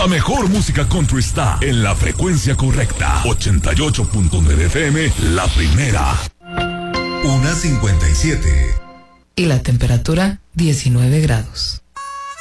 La mejor música country está en la frecuencia correcta. 88.9 FM, la primera. 1:57. Y la temperatura, 19 grados.